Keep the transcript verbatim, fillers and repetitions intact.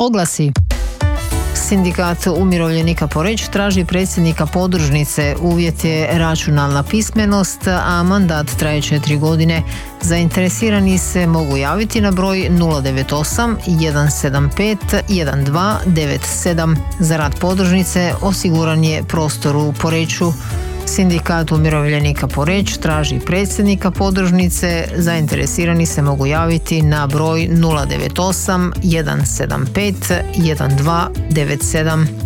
Oglasi. Sindikat umirovljenika Poreč traži predsjednika podružnice. Uvjet je računalna pismenost, a mandat traje četiri godine. Zainteresirani se mogu javiti na broj nula devet osam jedan sedam pet jedan dva devet sedam. Za rad podružnice osiguran je prostor u Poreču. Sindikat umirovljenika Poreč traži predsjednika podružnice. Zainteresirani se mogu javiti na broj nula devet osam jedan sedam pet jedan dva devet sedam.